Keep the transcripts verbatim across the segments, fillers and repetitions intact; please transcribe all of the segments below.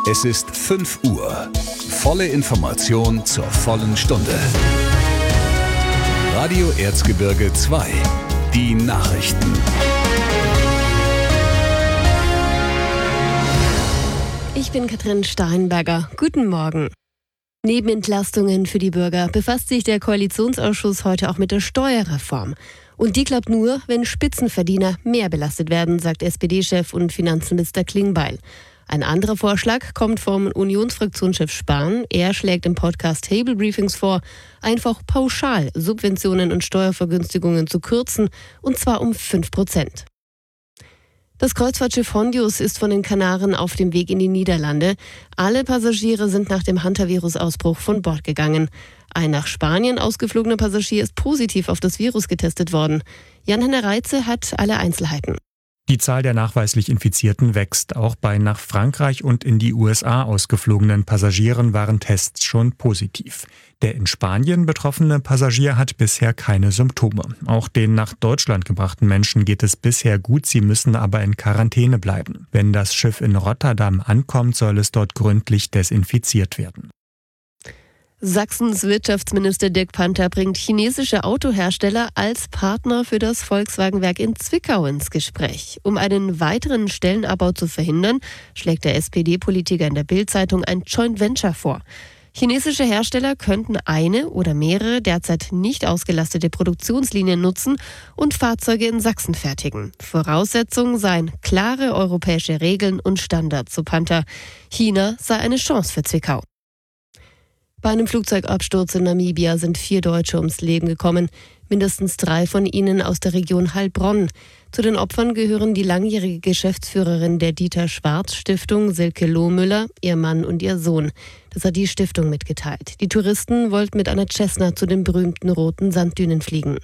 Es ist fünf Uhr. Volle Information zur vollen Stunde. Radio Erzgebirge zwei. Die Nachrichten. Ich bin Katrin Steinberger. Guten Morgen. Neben Entlastungen für die Bürger befasst sich der Koalitionsausschuss heute auch mit der Steuerreform. Und die klappt nur, wenn Spitzenverdiener mehr belastet werden, sagt S P D-Chef und Finanzminister Klingbeil. Ein anderer Vorschlag kommt vom Unionsfraktionschef Spahn. Er schlägt im Podcast Table Briefings vor, einfach pauschal Subventionen und Steuervergünstigungen zu kürzen, und zwar um fünf Prozent. Das Kreuzfahrtschiff Hondius ist von den Kanaren auf dem Weg in die Niederlande. Alle Passagiere sind nach dem Hantavirus-Ausbruch von Bord gegangen. Ein nach Spanien ausgeflogener Passagier ist positiv auf das Virus getestet worden. Jan-Henner Reitze hat alle Einzelheiten. Die Zahl der nachweislich Infizierten wächst. Auch bei nach Frankreich und in die U S A ausgeflogenen Passagieren waren Tests schon positiv. Der in Spanien betroffene Passagier hat bisher keine Symptome. Auch den nach Deutschland gebrachten Menschen geht es bisher gut, sie müssen aber in Quarantäne bleiben. Wenn das Schiff in Rotterdam ankommt, soll es dort gründlich desinfiziert werden. Sachsens Wirtschaftsminister Dirk Panther bringt chinesische Autohersteller als Partner für das Volkswagenwerk in Zwickau ins Gespräch. Um einen weiteren Stellenabbau zu verhindern, schlägt der S P D-Politiker in der Bild-Zeitung ein Joint Venture vor. Chinesische Hersteller könnten eine oder mehrere derzeit nicht ausgelastete Produktionslinien nutzen und Fahrzeuge in Sachsen fertigen. Voraussetzung seien klare europäische Regeln und Standards, so Panther. China sei eine Chance für Zwickau. Bei einem Flugzeugabsturz in Namibia sind vier Deutsche ums Leben gekommen, mindestens drei von ihnen aus der Region Heilbronn. Zu den Opfern gehören die langjährige Geschäftsführerin der Dieter-Schwarz-Stiftung, Silke Lohmüller, ihr Mann und ihr Sohn. Das hat die Stiftung mitgeteilt. Die Touristen wollten mit einer Cessna zu den berühmten roten Sanddünen fliegen.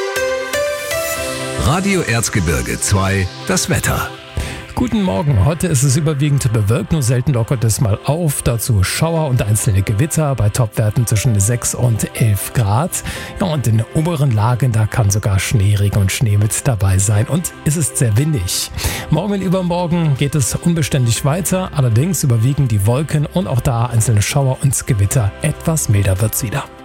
Radio Erzgebirge zwei, das Wetter. Guten Morgen. Heute ist es überwiegend bewölkt, nur selten lockert es mal auf. Dazu Schauer und einzelne Gewitter bei Topwerten zwischen sechs und elf Grad. Ja, und in oberen Lagen, da kann sogar Schneeregen und Schnee mit dabei sein. Und es ist sehr windig. Morgen und übermorgen geht es unbeständig weiter. Allerdings überwiegen die Wolken und auch da einzelne Schauer und Gewitter. Etwas milder wird's wieder.